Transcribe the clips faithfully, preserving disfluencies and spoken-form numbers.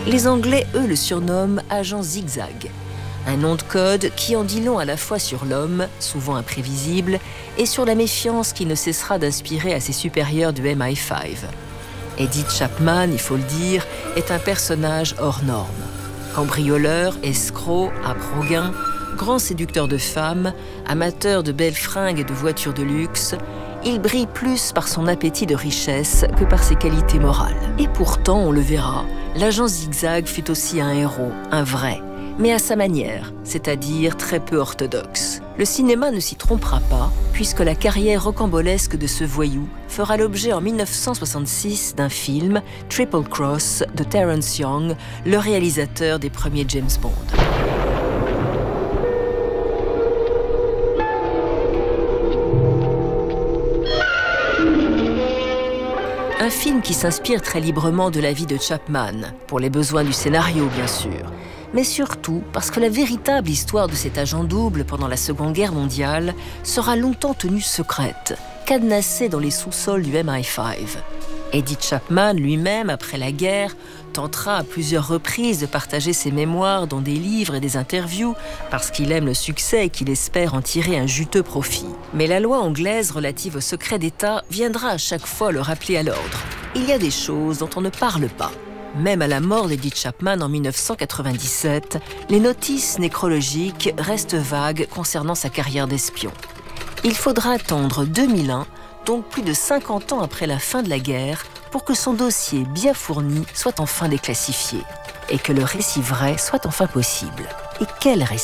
Les Anglais, eux, le surnomment agent zigzag. Un nom de code qui en dit long à la fois sur l'homme, souvent imprévisible, et sur la méfiance qui ne cessera d'inspirer à ses supérieurs du M I cinq. Eddie Chapman, il faut le dire, est un personnage hors norme. Cambrioleur, escroc, abroguin, grand séducteur de femmes, amateur de belles fringues et de voitures de luxe, il brille plus par son appétit de richesse que par ses qualités morales. Et pourtant, on le verra, l'agent zigzag fut aussi un héros, un vrai, mais à sa manière, c'est-à-dire très peu orthodoxe. Le cinéma ne s'y trompera pas, puisque la carrière rocambolesque de ce voyou fera l'objet en mille neuf cent soixante-six d'un film, Triple Cross, de Terence Young, le réalisateur des premiers James Bond. Un film qui s'inspire très librement de la vie de Chapman, pour les besoins du scénario bien sûr, mais surtout parce que la véritable histoire de cet agent double pendant la Seconde Guerre mondiale sera longtemps tenue secrète, cadenassée dans les sous-sols du M I cinq. Eddie Chapman lui-même, après la guerre, tentera à plusieurs reprises de partager ses mémoires dans des livres et des interviews parce qu'il aime le succès et qu'il espère en tirer un juteux profit. Mais la loi anglaise relative au secret d'État viendra à chaque fois le rappeler à l'ordre. Il y a des choses dont on ne parle pas. Même à la mort d'Eddie Chapman en mille neuf cent quatre-vingt-dix-sept, les notices nécrologiques restent vagues concernant sa carrière d'espion. Il faudra attendre deux mille un, donc plus de cinquante ans après la fin de la guerre, pour que son dossier bien fourni soit enfin déclassifié et que le récit vrai soit enfin possible. Et quel récit ?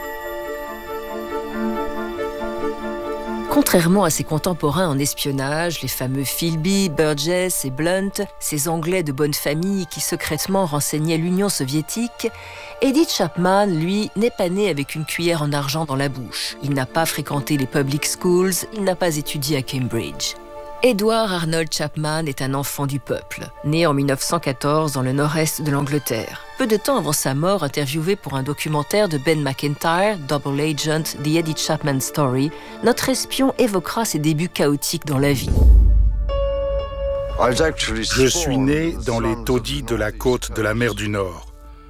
Contrairement à ses contemporains en espionnage, les fameux Philby, Burgess et Blunt, ces Anglais de bonne famille qui secrètement renseignaient l'Union soviétique, Eddie Chapman, lui, n'est pas né avec une cuillère en argent dans la bouche. Il n'a pas fréquenté les public schools, il n'a pas étudié à Cambridge. Edward Arnold Chapman est un enfant du peuple, né en mille neuf cent quatorze dans le nord-est de l'Angleterre. Peu de temps avant sa mort, interviewé pour un documentaire de Ben McIntyre, Double Agent, The Eddie Chapman Story, notre espion évoquera ses débuts chaotiques dans la vie. Je suis né dans les taudis de la côte de la mer du Nord.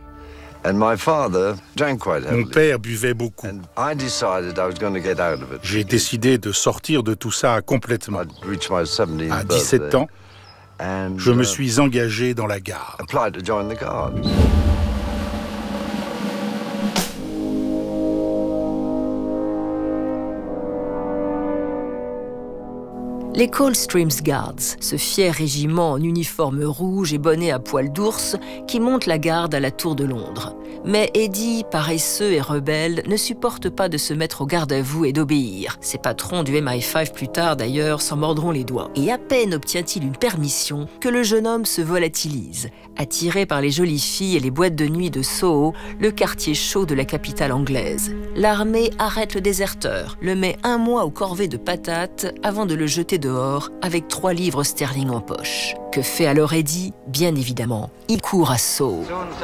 Mon père buvait beaucoup. J'ai décidé de sortir de tout ça complètement. À dix-sept ans, je me suis engagé dans la garde. Les Coldstreams Guards, ce fier régiment en uniforme rouge et bonnet à poils d'ours qui monte la garde à la Tour de Londres. Mais Eddie, paresseux et rebelle, ne supporte pas de se mettre au garde-à-vous et d'obéir. Ses patrons du M I cinq plus tard, d'ailleurs, s'en mordront les doigts. Et à peine obtient-il une permission que le jeune homme se volatilise. Attiré par les jolies filles et les boîtes de nuit de Soho, le quartier chaud de la capitale anglaise. L'armée arrête le déserteur, le met un mois aux corvées de patates avant de le jeter dehors avec trois livres sterling en poche. Que fait alors Eddie ? Bien évidemment, il court à Soho.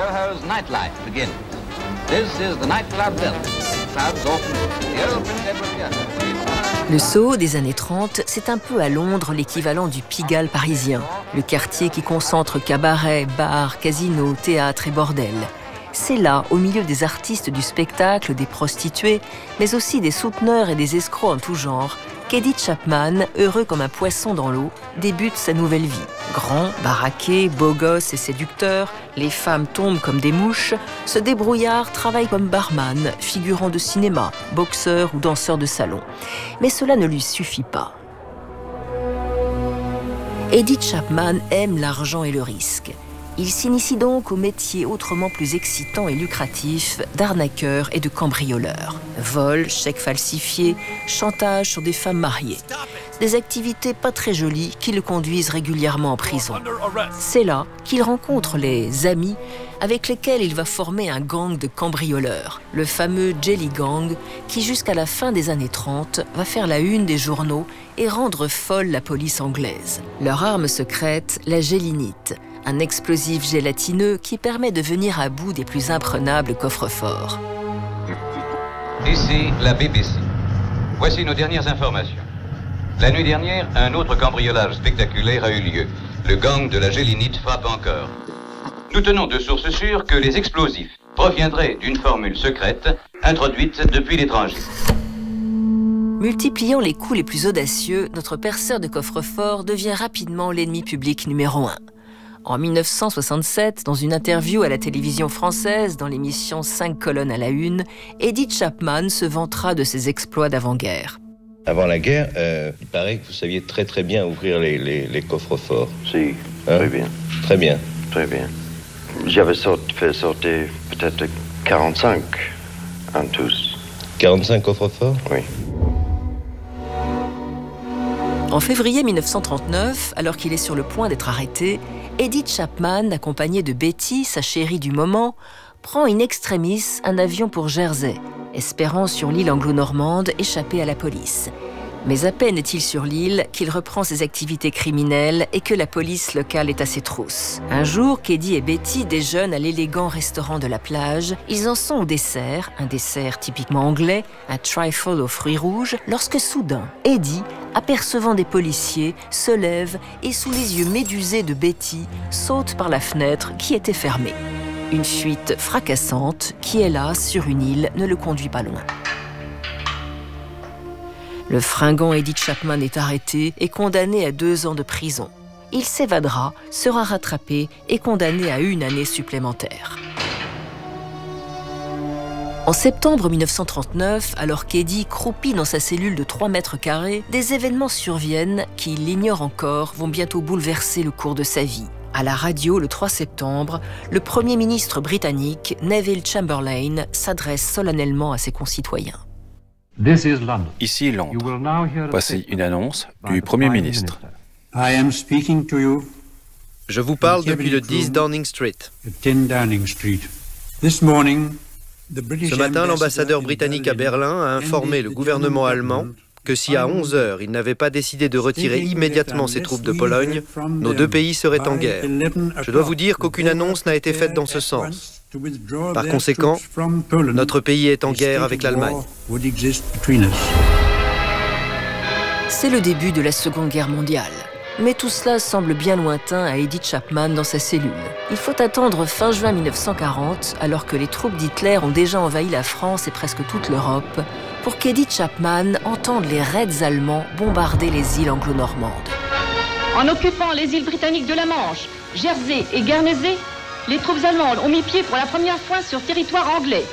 Le Soho des années trente, c'est un peu à Londres l'équivalent du Pigalle parisien, le quartier qui concentre cabarets, bars, casinos, théâtres et bordels. C'est là, au milieu des artistes du spectacle, des prostituées, mais aussi des souteneurs et des escrocs en tout genre, qu'Eddie Chapman, heureux comme un poisson dans l'eau, débute sa nouvelle vie. Grand, baraqué, beau gosse et séducteur, les femmes tombent comme des mouches, ce débrouillard travaille comme barman, figurant de cinéma, boxeur ou danseur de salon. Mais cela ne lui suffit pas. Eddie Chapman aime l'argent et le risque. Il s'initie donc au métier autrement plus excitant et lucratif d'arnaqueur et de cambrioleur. Vol, chèques falsifiés, chantage sur des femmes mariées. Des activités pas très jolies qui le conduisent régulièrement en prison. C'est là qu'il rencontre les amis avec lesquels il va former un gang de cambrioleurs, le fameux Jelly Gang, qui jusqu'à la fin des années trente va faire la une des journaux et rendre folle la police anglaise. Leur arme secrète, la gélinite, un explosif gélatineux qui permet de venir à bout des plus imprenables coffres-forts. Ici, la B B C. Voici nos dernières informations. La nuit dernière, un autre cambriolage spectaculaire a eu lieu. Le gang de la gélinite frappe encore. Nous tenons de sources sûres que les explosifs proviendraient d'une formule secrète introduite depuis l'étranger. Multipliant les coups les plus audacieux, notre perceur de coffre-fort devient rapidement l'ennemi public numéro un. En mille neuf cent soixante-sept, dans une interview à la télévision française, dans l'émission cinq colonnes à la une, Eddie Chapman se vantera de ses exploits d'avant-guerre. Avant la guerre, euh, il paraît que vous saviez très très bien ouvrir les, les, les coffres-forts. Si, hein? Très bien. Très bien. Très bien. J'avais sorti, fait sortir peut-être quarante-cinq en tous. quarante-cinq coffres-forts? Oui. En février mille neuf cent trente-neuf, alors qu'il est sur le point d'être arrêté, Eddie Chapman, accompagné de Betty, sa chérie du moment, prend in extremis un avion pour Jersey, espérant sur l'île anglo-normande échapper à la police. Mais à peine est-il sur l'île qu'il reprend ses activités criminelles et que la police locale est à ses trousses. Un jour, qu'Eddie et Betty déjeunent à l'élégant restaurant de la plage. Ils en sont au dessert, un dessert typiquement anglais, un trifle aux fruits rouges, lorsque soudain, Eddie, apercevant des policiers, se lève et sous les yeux médusés de Betty, saute par la fenêtre qui était fermée. Une fuite fracassante qui, hélas, sur une île, ne le conduit pas loin. Le fringant Eddie Chapman est arrêté et condamné à deux ans de prison. Il s'évadera, sera rattrapé et condamné à une année supplémentaire. En septembre mille neuf cent trente-neuf, alors qu'Eddie croupit dans sa cellule de trois mètres carrés, des événements surviennent qui, il l'ignore encore, vont bientôt bouleverser le cours de sa vie. À la radio, le trois septembre, le Premier ministre britannique, Neville Chamberlain, s'adresse solennellement à ses concitoyens. Ici Londres. Voici une annonce du Premier ministre. Je vous parle depuis le dix Downing Street. Ce matin, l'ambassadeur britannique à Berlin a informé le gouvernement allemand que si à onze heures il n'avait pas décidé de retirer immédiatement ses troupes de Pologne, nos deux pays seraient en guerre. Je dois vous dire qu'aucune annonce n'a été faite dans ce sens. Par conséquent, notre pays est en guerre avec l'Allemagne. C'est le début de la Seconde Guerre mondiale. Mais tout cela semble bien lointain à Eddie Chapman dans sa cellule. Il faut attendre fin juin mille neuf cent quarante, alors que les troupes d'Hitler ont déjà envahi la France et presque toute l'Europe, pour qu'Eddie Chapman entende les raids allemands bombarder les îles anglo-normandes. En occupant les îles britanniques de la Manche, Jersey et Guernesey, les troupes allemandes ont mis pied pour la première fois sur territoire anglais.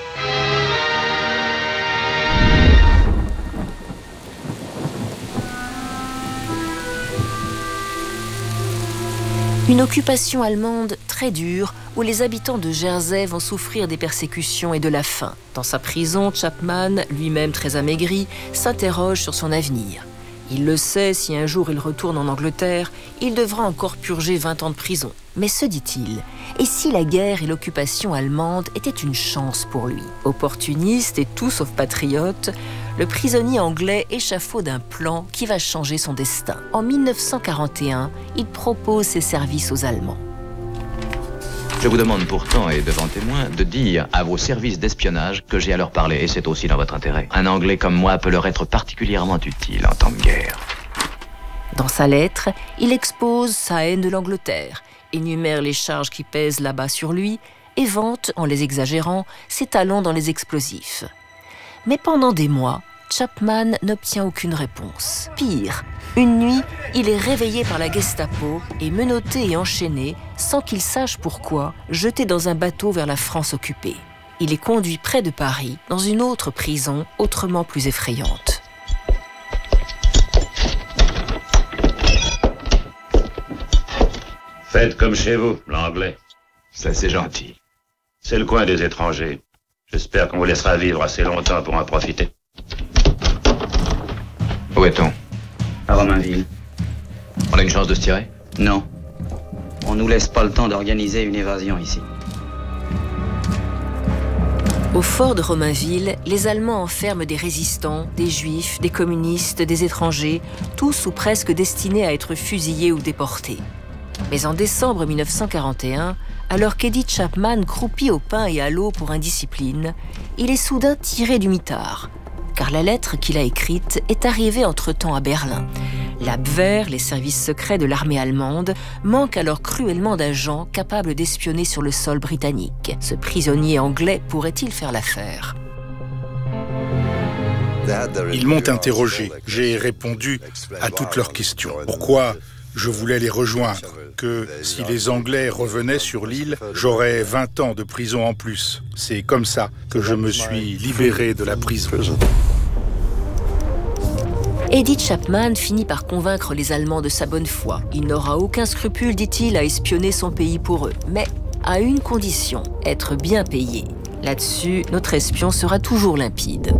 Une occupation allemande très dure où les habitants de Jersey vont souffrir des persécutions et de la faim. Dans sa prison, Chapman, lui-même très amaigri, s'interroge sur son avenir. Il le sait, si un jour il retourne en Angleterre, il devra encore purger vingt ans de prison. Mais se dit-il, et si la guerre et l'occupation allemande étaient une chance pour lui? Opportuniste et tout sauf patriote, le prisonnier anglais échafaude un plan qui va changer son destin. En mille neuf cent quarante et un, il propose ses services aux Allemands. Je vous demande pourtant, et devant témoin, de dire à vos services d'espionnage que j'ai à leur parler, et c'est aussi dans votre intérêt. Un Anglais comme moi peut leur être particulièrement utile en temps de guerre. Dans sa lettre, il expose sa haine de l'Angleterre, énumère les charges qui pèsent là-bas sur lui et vante, en les exagérant, ses talents dans les explosifs. Mais pendant des mois, Chapman n'obtient aucune réponse. Pire, une nuit, il est réveillé par la Gestapo et menotté et enchaîné, sans qu'il sache pourquoi, jeté dans un bateau vers la France occupée. Il est conduit près de Paris, dans une autre prison, autrement plus effrayante. Faites comme chez vous, l'anglais. Ça, c'est gentil. C'est le coin des étrangers. J'espère qu'on vous laissera vivre assez longtemps pour en profiter. Où est-on? À Romainville. On a une chance de se tirer? Non. On nous laisse pas le temps d'organiser une évasion ici. Au fort de Romainville, les Allemands enferment des résistants, des juifs, des communistes, des étrangers, tous ou presque destinés à être fusillés ou déportés. Mais en décembre mille neuf cent quarante et un, alors qu'Eddie Chapman croupit au pain et à l'eau pour indiscipline, il est soudain tiré du mitard, car la lettre qu'il a écrite est arrivée entre-temps à Berlin. L'Abwehr, les services secrets de l'armée allemande, manquent alors cruellement d'agents capables d'espionner sur le sol britannique. Ce prisonnier anglais pourrait-il faire l'affaire ? Ils m'ont interrogé. J'ai répondu à toutes leurs questions. Pourquoi je voulais les rejoindre ? Que si les Anglais revenaient sur l'île, j'aurais vingt ans de prison en plus. C'est comme ça que je me suis libéré de la prison. Eddie Chapman finit par convaincre les Allemands de sa bonne foi. Il n'aura aucun scrupule, dit-il, à espionner son pays pour eux. Mais à une condition, être bien payé. Là-dessus, notre espion sera toujours limpide.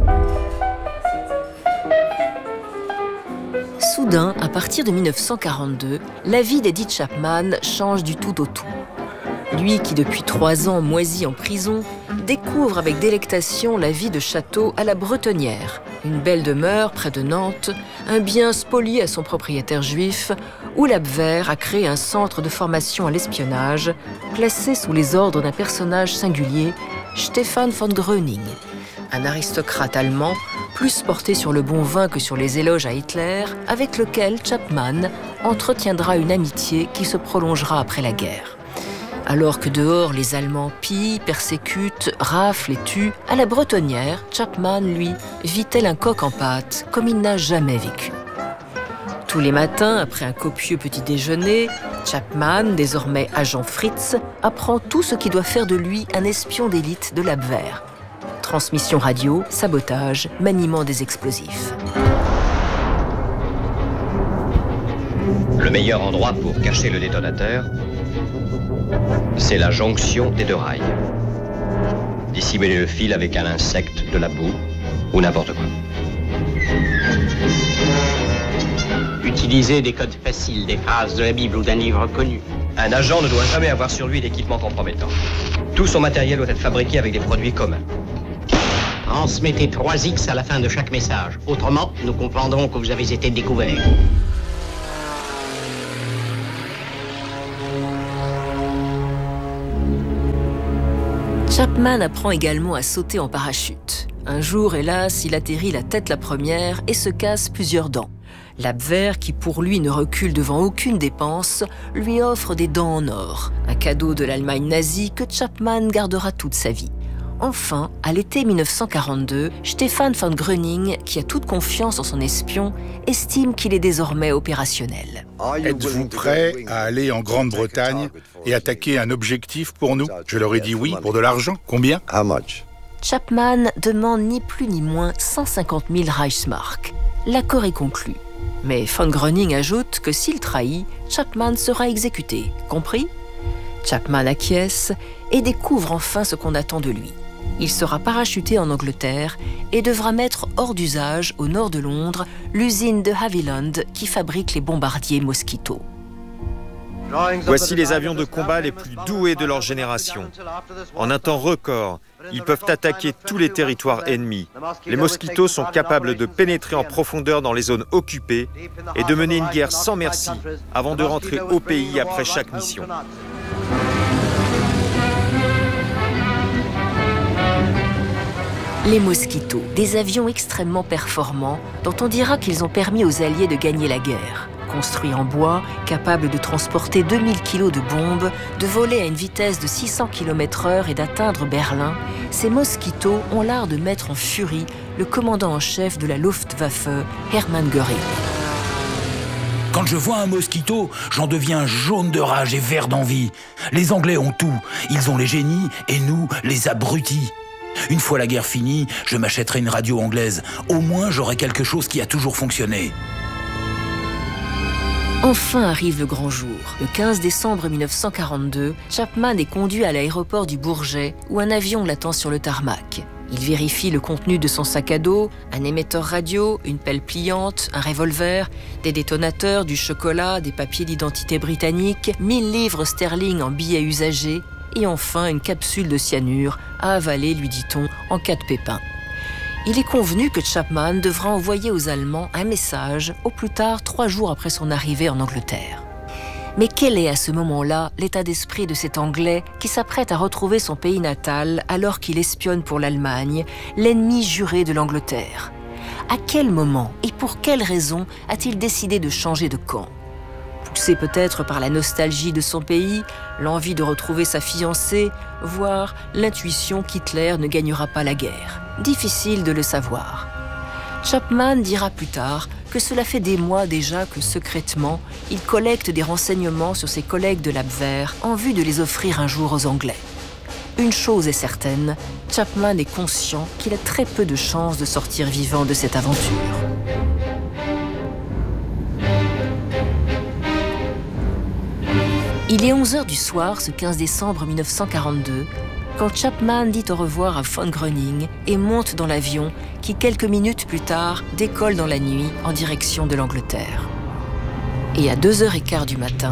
Soudain, à partir de mille neuf cent quarante-deux, la vie d'Eddie Chapman change du tout au tout. Lui qui depuis trois ans moisit en prison, découvre avec délectation la vie de château à la Bretonnière, une belle demeure près de Nantes, un bien spolié à son propriétaire juif, où l'Abwehr a créé un centre de formation à l'espionnage, placé sous les ordres d'un personnage singulier, Stefan von Gröning, un aristocrate allemand plus porté sur le bon vin que sur les éloges à Hitler, avec lequel Chapman entretiendra une amitié qui se prolongera après la guerre. Alors que dehors, les Allemands pillent, persécutent, raflent et tuent, à la Bretonnière, Chapman, lui, vit tel un coq en pâte, comme il n'a jamais vécu. Tous les matins, après un copieux petit déjeuner, Chapman, désormais agent Fritz, apprend tout ce qui doit faire de lui un espion d'élite de l'Abwehr. Transmission radio, sabotage, maniement des explosifs. Le meilleur endroit pour cacher le détonateur, c'est la jonction des deux rails. Dissimuler le fil avec un insecte, de la boue ou n'importe quoi. Utiliser des codes faciles, des phrases de la Bible ou d'un livre connu. Un agent ne doit jamais avoir sur lui d'équipement compromettant. Tout son matériel doit être fabriqué avec des produits communs. Transmettez trois X à la fin de chaque message. Autrement, nous comprendrons que vous avez été découvert. Chapman apprend également à sauter en parachute. Un jour, hélas, il atterrit la tête la première et se casse plusieurs dents. L'Abwehr, qui pour lui ne recule devant aucune dépense, lui offre des dents en or, un cadeau de l'Allemagne nazie que Chapman gardera toute sa vie. Enfin, à l'été mille neuf cent quarante-deux, Stefan von Gröning, qui a toute confiance en son espion, estime qu'il est désormais opérationnel. Êtes-vous prêt à aller en Grande-Bretagne et attaquer un objectif pour nous ? Je leur ai dit oui, pour de l'argent. Combien ? Chapman demande ni plus ni moins cent cinquante mille Reichsmark. L'accord est conclu. Mais von Gröning ajoute que s'il trahit, Chapman sera exécuté. Compris ? Chapman acquiesce et découvre enfin ce qu'on attend de lui. Il sera parachuté en Angleterre et devra mettre hors d'usage, au nord de Londres, l'usine de Havilland qui fabrique les bombardiers Mosquito. Voici les avions de combat les plus doués de leur génération. En un temps record, ils peuvent attaquer tous les territoires ennemis. Les Mosquitos sont capables de pénétrer en profondeur dans les zones occupées et de mener une guerre sans merci avant de rentrer au pays après chaque mission. Les Mosquitos, des avions extrêmement performants dont on dira qu'ils ont permis aux Alliés de gagner la guerre. Construits en bois, capables de transporter deux mille kilos de bombes, de voler à une vitesse de six cents kilomètres heure et d'atteindre Berlin, ces Mosquitos ont l'art de mettre en furie le commandant en chef de la Luftwaffe, Hermann Göring. Quand je vois un Mosquito, j'en deviens jaune de rage et vert d'envie. Les Anglais ont tout. Ils ont les génies et nous, les abrutis. Une fois la guerre finie, je m'achèterai une radio anglaise. Au moins, j'aurai quelque chose qui a toujours fonctionné. Enfin arrive le grand jour. Le quinze décembre mille neuf cent quarante-deux, Chapman est conduit à l'aéroport du Bourget, où un avion l'attend sur le tarmac. Il vérifie le contenu de son sac à dos, un émetteur radio, une pelle pliante, un revolver, des détonateurs, du chocolat, des papiers d'identité britanniques, mille livres sterling en billets usagés, et enfin une capsule de cyanure à avaler, lui dit-on, en cas de pépin. Il est convenu que Chapman devra envoyer aux Allemands un message, au plus tard trois jours après son arrivée en Angleterre. Mais quel est à ce moment-là l'état d'esprit de cet Anglais qui s'apprête à retrouver son pays natal alors qu'il espionne pour l'Allemagne, l'ennemi juré de l'Angleterre ? À quel moment et pour quelle raison a-t-il décidé de changer de camp ? Poussé peut-être par la nostalgie de son pays, l'envie de retrouver sa fiancée, voire l'intuition qu'Hitler ne gagnera pas la guerre. Difficile de le savoir. Chapman dira plus tard que cela fait des mois déjà que secrètement, il collecte des renseignements sur ses collègues de l'Abwehr en vue de les offrir un jour aux Anglais. Une chose est certaine, Chapman est conscient qu'il a très peu de chances de sortir vivant de cette aventure. Il est onze heures du soir, ce quinze décembre mille neuf cent quarante-deux, quand Chapman dit au revoir à von Gröning et monte dans l'avion qui, quelques minutes plus tard, décolle dans la nuit en direction de l'Angleterre. Et à deux heures quinze du matin...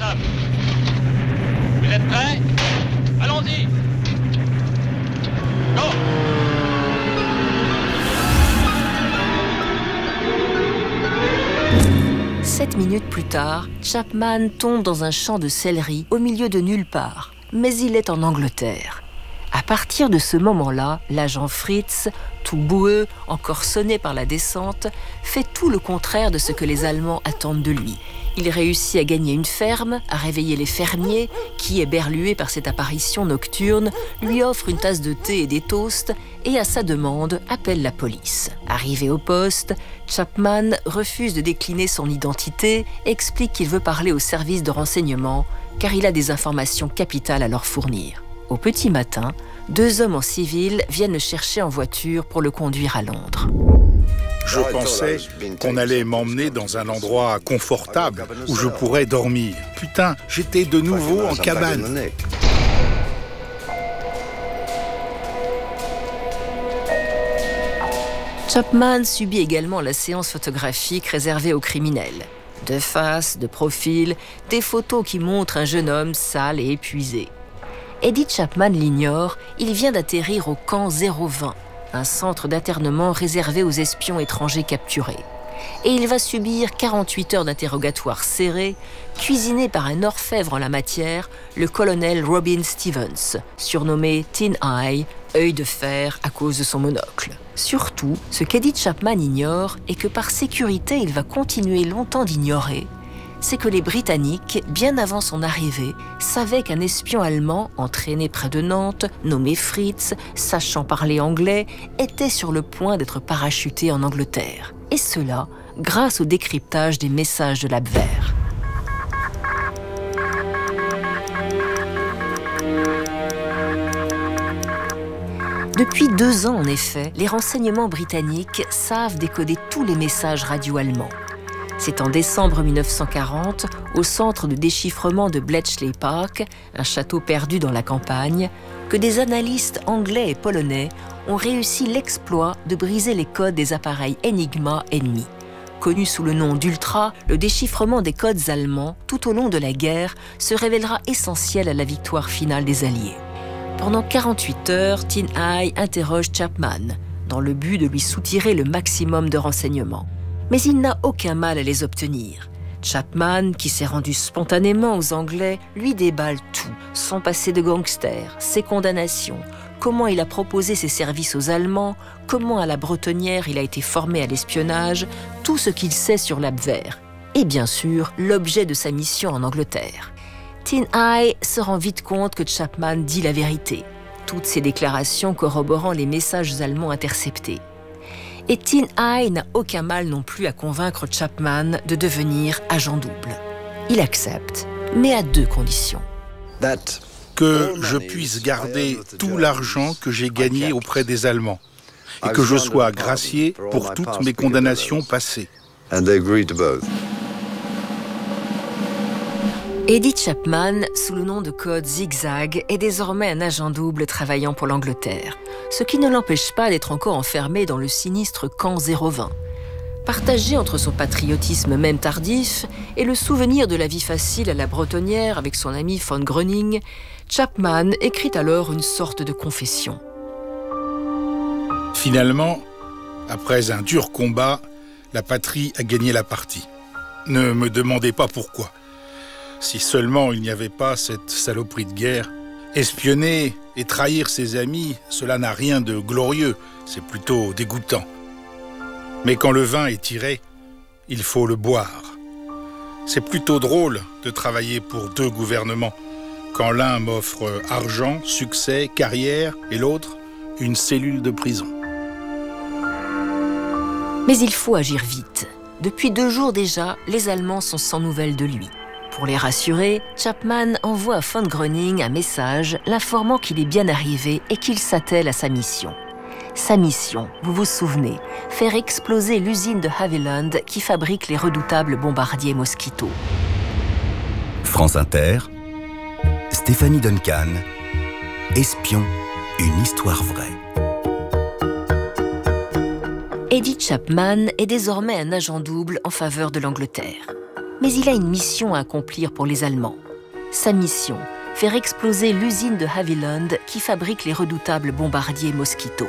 Vous êtes prêts ? Allons-y ! Go ! Sept minutes plus tard, Chapman tombe dans un champ de céleri au milieu de nulle part, mais il est en Angleterre. À partir de ce moment-là, l'agent Fritz, tout boueux, encore sonné par la descente, fait tout le contraire de ce que les Allemands attendent de lui. Il réussit à gagner une ferme, à réveiller les fermiers, qui, éberlués par cette apparition nocturne, lui offrent une tasse de thé et des toasts, et à sa demande, appelle la police. Arrivé au poste, Chapman refuse de décliner son identité, explique qu'il veut parler au service de renseignement, car il a des informations capitales à leur fournir. Au petit matin, deux hommes en civil viennent le chercher en voiture pour le conduire à Londres. Je pensais qu'on allait m'emmener dans un endroit confortable où je pourrais dormir. Putain, j'étais de nouveau en cabane. Chapman subit également la séance photographique réservée aux criminels. De face, de profil, des photos qui montrent un jeune homme sale et épuisé. Edith Chapman l'ignore, il vient d'atterrir au camp zéro vingt, un centre d'internement réservé aux espions étrangers capturés. Et il va subir quarante-huit heures d'interrogatoire serré, cuisiné par un orfèvre en la matière, le colonel Robin Stevens, surnommé Tin Eye, œil de fer à cause de son monocle. Surtout, ce qu'Edith Chapman ignore et que par sécurité il va continuer longtemps d'ignorer, c'est que les Britanniques, bien avant son arrivée, savaient qu'un espion allemand, entraîné près de Nantes, nommé Fritz, sachant parler anglais, était sur le point d'être parachuté en Angleterre. Et cela, grâce au décryptage des messages de l'Abwehr. Depuis deux ans, en effet, les renseignements britanniques savent décoder tous les messages radio allemands. C'est en décembre mille neuf cent quarante, au centre de déchiffrement de Bletchley Park, un château perdu dans la campagne, que des analystes anglais et polonais ont réussi l'exploit de briser les codes des appareils Enigma ennemis. Connu sous le nom d'Ultra, le déchiffrement des codes allemands tout au long de la guerre se révélera essentiel à la victoire finale des Alliés. Pendant quarante-huit heures, Tin Eye interroge Chapman, dans le but de lui soutirer le maximum de renseignements. Mais il n'a aucun mal à les obtenir. Chapman, qui s'est rendu spontanément aux Anglais, lui déballe tout. Son passé de gangster, ses condamnations, comment il a proposé ses services aux Allemands, comment à la Bretonnière il a été formé à l'espionnage, tout ce qu'il sait sur l'Abwehr. Et bien sûr, l'objet de sa mission en Angleterre. Tin Eye se rend vite compte que Chapman dit la vérité, toutes ses déclarations corroborant les messages allemands interceptés. Et Tin Eye n'a aucun mal non plus à convaincre Chapman de devenir agent double. Il accepte, mais à deux conditions. Que je puisse garder tout l'argent que j'ai gagné auprès des Allemands et que je sois gracié pour toutes mes condamnations passées. Edith Chapman, sous le nom de code Zigzag, est désormais un agent double travaillant pour l'Angleterre, ce qui ne l'empêche pas d'être encore enfermé dans le sinistre camp zéro vingt. Partagé entre son patriotisme même tardif et le souvenir de la vie facile à la Bretonnière avec son ami von Gröning, Chapman écrit alors une sorte de confession. Finalement, après un dur combat, la patrie a gagné la partie. Ne me demandez pas pourquoi. Si seulement il n'y avait pas cette saloperie de guerre. Espionner et trahir ses amis, cela n'a rien de glorieux, c'est plutôt dégoûtant. Mais quand le vin est tiré, il faut le boire. C'est plutôt drôle de travailler pour deux gouvernements, quand l'un m'offre argent, succès, carrière, et l'autre, une cellule de prison. Mais il faut agir vite. Depuis deux jours déjà, les Allemands sont sans nouvelles de lui. Pour les rassurer, Chapman envoie à von Gröning un message l'informant qu'il est bien arrivé et qu'il s'attelle à sa mission. Sa mission, vous vous souvenez, faire exploser l'usine de Havilland qui fabrique les redoutables bombardiers Mosquito. France Inter, Stéphanie Duncan, Espion, une histoire vraie. Eddie Chapman est désormais un agent double en faveur de l'Angleterre. Mais il a une mission à accomplir pour les Allemands. Sa mission, faire exploser l'usine de Havilland qui fabrique les redoutables bombardiers Mosquito.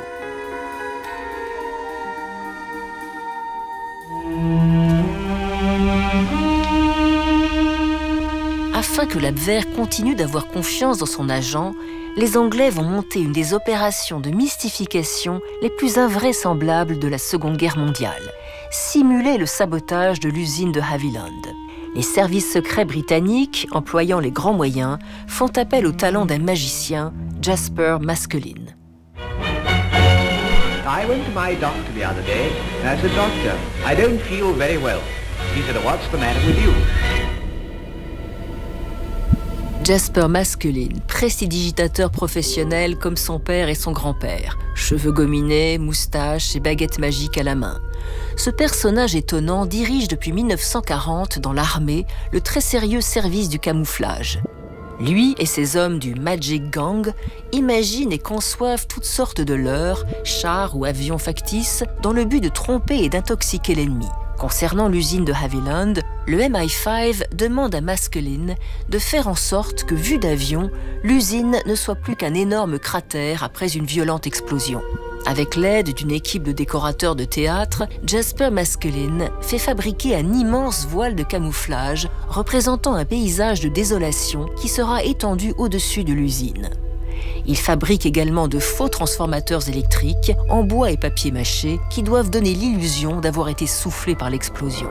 Afin que l'Abwehr continue d'avoir confiance dans son agent, les Anglais vont monter une des opérations de mystification les plus invraisemblables de la Seconde Guerre mondiale, simuler le sabotage de l'usine de Havilland. Les services secrets britanniques, employant les grands moyens, font appel au talent d'un magicien, Jasper Maskelyne. I went to my doctor the other day, and I said, "Doctor, I don't feel very well." He said, "What's the matter with you?" Jasper Maskelyne, prestidigitateur professionnel comme son père et son grand-père. Cheveux gominés, moustaches et baguettes magiques à la main. Ce personnage étonnant dirige depuis mille neuf cent quarante dans l'armée le très sérieux service du camouflage. Lui et ses hommes du Magic Gang imaginent et conçoivent toutes sortes de leurres, chars ou avions factices dans le but de tromper et d'intoxiquer l'ennemi. Concernant l'usine de Havilland, le M I cinq demande à Maskelyne de faire en sorte que, vue d'avion, l'usine ne soit plus qu'un énorme cratère après une violente explosion. Avec l'aide d'une équipe de décorateurs de théâtre, Jasper Maskelyne fait fabriquer un immense voile de camouflage représentant un paysage de désolation qui sera étendu au-dessus de l'usine. Il fabrique également de faux transformateurs électriques en bois et papier mâché qui doivent donner l'illusion d'avoir été soufflés par l'explosion.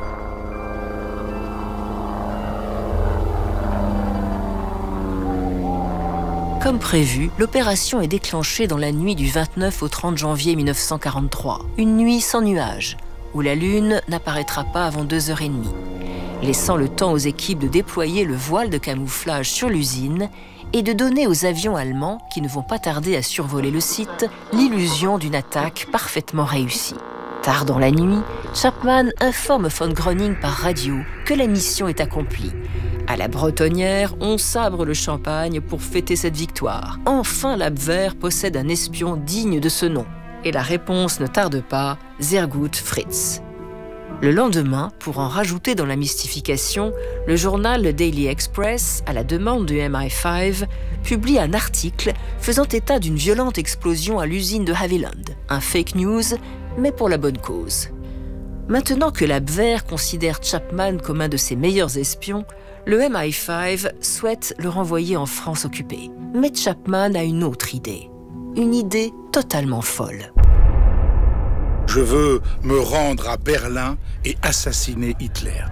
Comme prévu, l'opération est déclenchée dans la nuit du vingt-neuf au trente janvier mille neuf cent quarante-trois, une nuit sans nuages, où la Lune n'apparaîtra pas avant deux heures trente, laissant le temps aux équipes de déployer le voile de camouflage sur l'usine et de donner aux avions allemands, qui ne vont pas tarder à survoler le site, l'illusion d'une attaque parfaitement réussie. Tard dans la nuit, Chapman informe von Gröning par radio que la mission est accomplie. À la bretonnière, on sabre le champagne pour fêter cette victoire. Enfin, l'Abwehr possède un espion digne de ce nom. Et la réponse ne tarde pas, sehr gut, Fritz. Le lendemain, pour en rajouter dans la mystification, le journal le Daily Express, à la demande du M I cinq, publie un article faisant état d'une violente explosion à l'usine de Havilland. Un fake news, mais pour la bonne cause. Maintenant que l'Abwehr considère Chapman comme un de ses meilleurs espions, le M I cinq souhaite le renvoyer en France occupée. Mais Chapman a une autre idée. Une idée totalement folle. Je veux me rendre à Berlin et assassiner Hitler.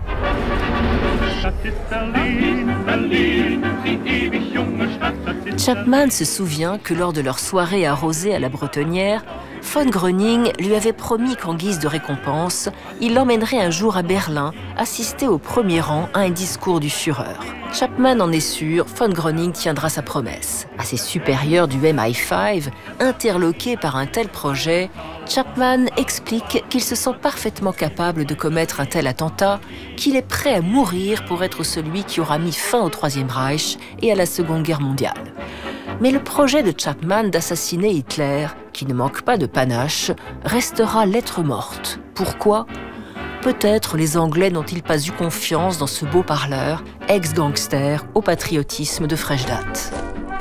Chapman se souvient que lors de leur soirée arrosée à la Bretonnière, von Gröning lui avait promis qu'en guise de récompense, il l'emmènerait un jour à Berlin assister au premier rang à un discours du Führer. Chapman en est sûr, von Gröning tiendra sa promesse. À ses supérieurs du M I cinq, interloqués par un tel projet, Chapman explique qu'il se sent parfaitement capable de commettre un tel attentat, qu'il est prêt à mourir pour être celui qui aura mis fin au Troisième Reich et à la Seconde Guerre mondiale. Mais le projet de Chapman d'assassiner Hitler, qui ne manque pas de panache, restera lettre morte. Pourquoi ? Peut-être les Anglais n'ont-ils pas eu confiance dans ce beau parleur, ex-gangster au patriotisme de fraîche date.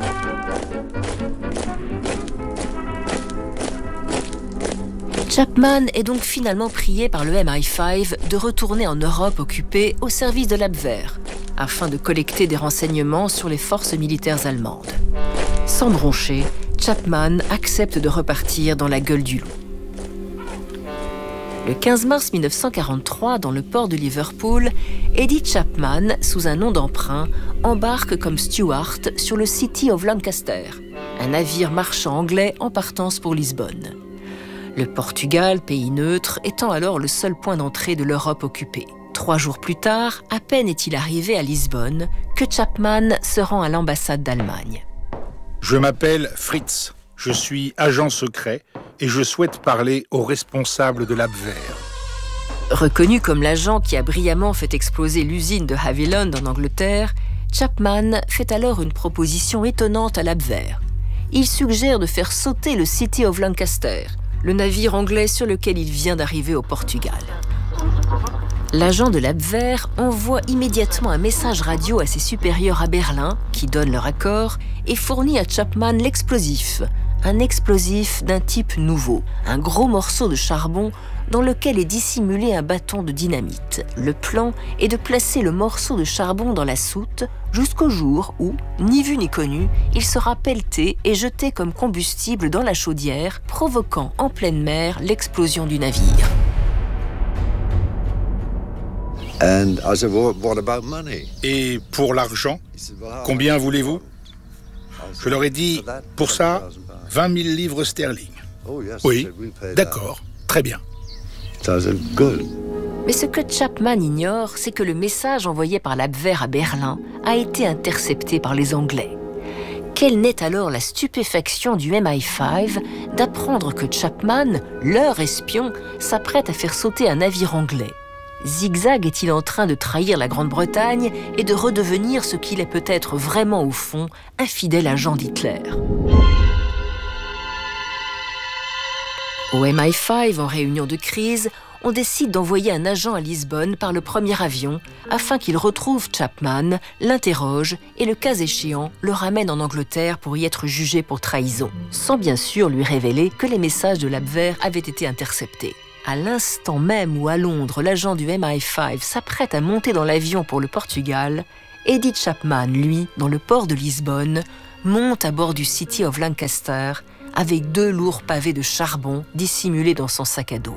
Chapman est donc finalement prié par le M I cinq de retourner en Europe occupée au service de l'Abwehr, afin de collecter des renseignements sur les forces militaires allemandes. Sans broncher, Chapman accepte de repartir dans la gueule du loup. Le quinze mars mille neuf cent quarante-trois, dans le port de Liverpool, Eddie Chapman, sous un nom d'emprunt, embarque comme steward sur le City of Lancaster, un navire marchand anglais en partance pour Lisbonne. Le Portugal, pays neutre, étant alors le seul point d'entrée de l'Europe occupée. Trois jours plus tard, à peine est-il arrivé à Lisbonne que Chapman se rend à l'ambassade d'Allemagne. Je m'appelle Fritz, je suis agent secret et je souhaite parler au responsable de l'Abwehr. Reconnu comme l'agent qui a brillamment fait exploser l'usine de Havilland en Angleterre, Chapman fait alors une proposition étonnante à l'Abwehr. Il suggère de faire sauter le City of Lancaster, le navire anglais sur lequel il vient d'arriver au Portugal. L'agent de l'Abwehr envoie immédiatement un message radio à ses supérieurs à Berlin, qui donnent leur accord, et fournit à Chapman l'explosif, un explosif d'un type nouveau, un gros morceau de charbon dans lequel est dissimulé un bâton de dynamite. Le plan est de placer le morceau de charbon dans la soute jusqu'au jour où, ni vu ni connu, il sera pelleté et jeté comme combustible dans la chaudière, provoquant en pleine mer l'explosion du navire. And I said, well, what about money? Et pour l'argent, combien voulez-vous? Je leur ai dit, pour ça, vingt mille livres sterling. Oui, d'accord, très bien. Mais ce que Chapman ignore, c'est que le message envoyé par l'Abwehr à Berlin a été intercepté par les Anglais. Quelle n'est alors la stupéfaction du M I cinq d'apprendre que Chapman, leur espion, s'apprête à faire sauter un navire anglais. Zigzag est-il en train de trahir la Grande-Bretagne et de redevenir ce qu'il est peut-être vraiment au fond, un fidèle agent d'Hitler? Au M I cinq, en réunion de crise, on décide d'envoyer un agent à Lisbonne par le premier avion afin qu'il retrouve Chapman, l'interroge et, le cas échéant, le ramène en Angleterre pour y être jugé pour trahison, sans bien sûr lui révéler que les messages de l'Abwehr avaient été interceptés. À l'instant même où, à Londres, l'agent du M I cinq s'apprête à monter dans l'avion pour le Portugal, Eddie Chapman, lui, dans le port de Lisbonne, monte à bord du City of Lancaster avec deux lourds pavés de charbon dissimulés dans son sac à dos.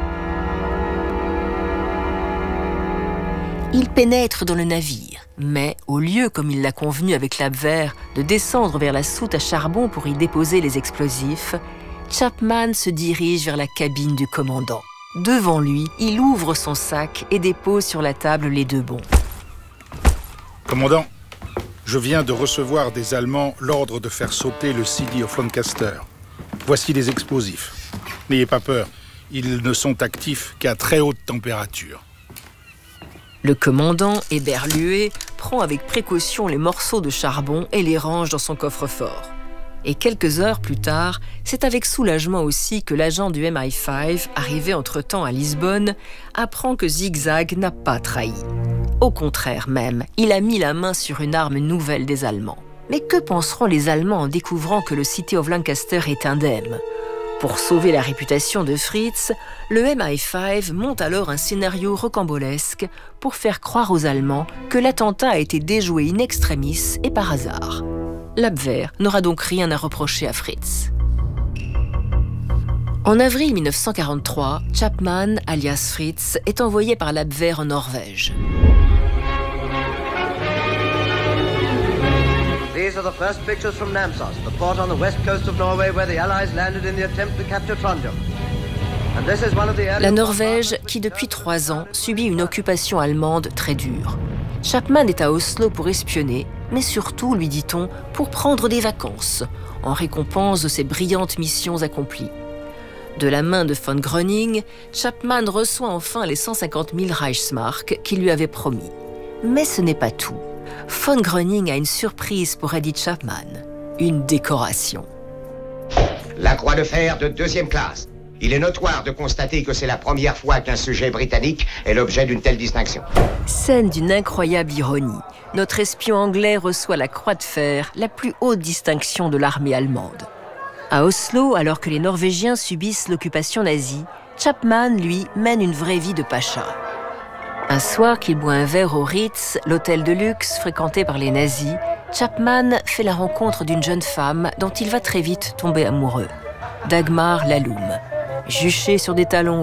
Il pénètre dans le navire, mais au lieu, comme il l'a convenu avec l'Abwehr, de descendre vers la soute à charbon pour y déposer les explosifs, Chapman se dirige vers la cabine du commandant. Devant lui, il ouvre son sac et dépose sur la table les deux bons. Commandant, je viens de recevoir des Allemands l'ordre de faire sauter le City of Lancaster. Voici les explosifs. N'ayez pas peur, ils ne sont actifs qu'à très haute température. Le commandant, éberlué, prend avec précaution les morceaux de charbon et les range dans son coffre-fort. Et quelques heures plus tard, c'est avec soulagement aussi que l'agent du M I cinq, arrivé entre-temps à Lisbonne, apprend que Zigzag n'a pas trahi. Au contraire même, il a mis la main sur une arme nouvelle des Allemands. Mais que penseront les Allemands en découvrant que le City of Lancaster est indemne? Pour sauver la réputation de Fritz, le M I cinq monte alors un scénario rocambolesque pour faire croire aux Allemands que l'attentat a été déjoué in extremis et par hasard. L'Abwehr n'aura donc rien à reprocher à Fritz. En avril mille neuf cent quarante-trois, Chapman, alias Fritz, est envoyé par l'Abwehr en Norvège. These are the first pictures from Namsos, the port on the west coast of Norway where the Allies landed in the attempt to capture Trondheim. And this is one of the La Norvège, qui depuis trois ans subit une occupation allemande très dure. Chapman est à Oslo pour espionner, mais surtout, lui dit-on, pour prendre des vacances, en récompense de ses brillantes missions accomplies. De la main de von Gröning, Chapman reçoit enfin les cent cinquante mille Reichsmark qu'il lui avait promis. Mais ce n'est pas tout. Von Gröning a une surprise pour Eddie Chapman, une décoration. La croix de fer de deuxième classe. Il est notoire de constater que c'est la première fois qu'un sujet britannique est l'objet d'une telle distinction. Scène d'une incroyable ironie. Notre espion anglais reçoit la croix de fer, la plus haute distinction de l'armée allemande. À Oslo, alors que les Norvégiens subissent l'occupation nazie, Chapman, lui, mène une vraie vie de pacha. Un soir qu'il boit un verre au Ritz, l'hôtel de luxe fréquenté par les nazis, Chapman fait la rencontre d'une jeune femme dont il va très vite tomber amoureux. Dagmar Laloum. Juchée sur des talons hauts,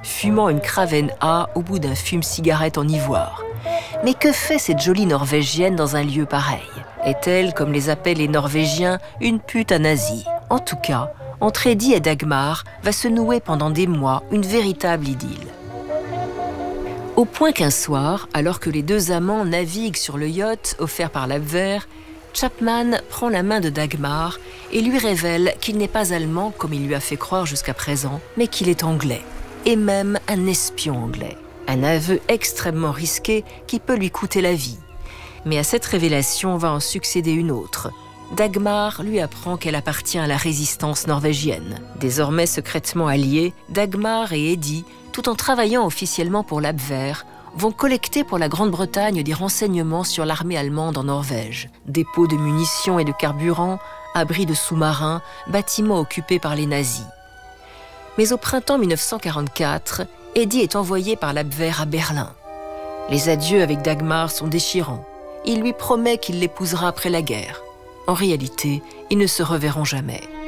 fumant une Kraven A au bout d'un fume-cigarette en ivoire. Mais que fait cette jolie Norvégienne dans un lieu pareil? Est-elle, comme les appellent les Norvégiens, une pute à nazi? En tout cas, entre Eddie et Dagmar va se nouer pendant des mois une véritable idylle. Au point qu'un soir, alors que les deux amants naviguent sur le yacht offert par l'Abwehr, Chapman prend la main de Dagmar et lui révèle qu'il n'est pas allemand comme il lui a fait croire jusqu'à présent, mais qu'il est anglais, et même un espion anglais. Un aveu extrêmement risqué qui peut lui coûter la vie. Mais à cette révélation va en succéder une autre. Dagmar lui apprend qu'elle appartient à la résistance norvégienne. Désormais secrètement alliés, Dagmar et Eddie, tout en travaillant officiellement pour l'Abwehr, vont collecter pour la Grande-Bretagne des renseignements sur l'armée allemande en Norvège. Dépôts de munitions et de carburant, abris de sous-marins, bâtiments occupés par les nazis. Mais au printemps mille neuf cent quarante-quatre, Eddie est envoyé par l'Abwehr à Berlin. Les adieux avec Dagmar sont déchirants. Il lui promet qu'il l'épousera après la guerre. En réalité, ils ne se reverront jamais.